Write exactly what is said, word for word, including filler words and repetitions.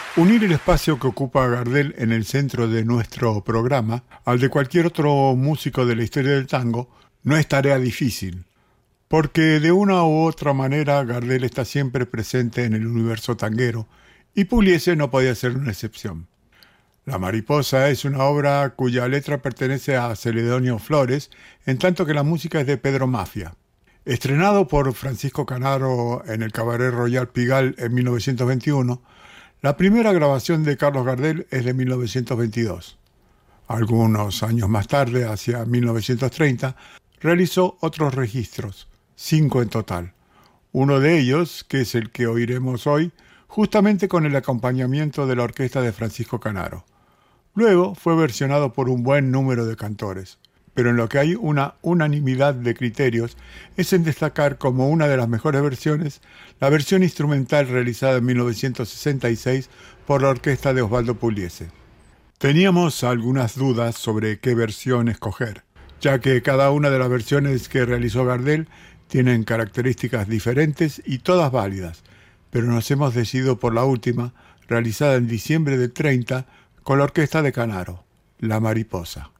Unir el espacio que ocupa Gardel en el centro de nuestro programa al de cualquier otro músico de la historia del tango no es tarea difícil, porque de una u otra manera Gardel está siempre presente en el universo tanguero y Pugliese no podía ser una excepción. La Mariposa es una obra cuya letra pertenece a Celedonio Flores, en tanto que la música es de Pedro Mafia. Estrenado por Francisco Canaro en el Cabaret Royal Pigalle en mil novecientos veintiuno, la primera grabación de Carlos Gardel es de mil novecientos veintidós. Algunos años más tarde, hacia mil novecientos treinta, realizó otros registros, cinco en total. Uno de ellos, que es el que oiremos hoy, justamente con el acompañamiento de la orquesta de Francisco Canaro. Luego fue versionado por un buen número de cantores, pero en lo que hay una unanimidad de criterios es en destacar como una de las mejores versiones la versión instrumental realizada en mil novecientos sesenta y seis por la orquesta de Osvaldo Pugliese. Teníamos algunas dudas sobre qué versión escoger, ya que cada una de las versiones que realizó Gardel tienen características diferentes y todas válidas, pero nos hemos decidido por la última, realizada en diciembre del treinta con la orquesta de Canaro, La Mariposa.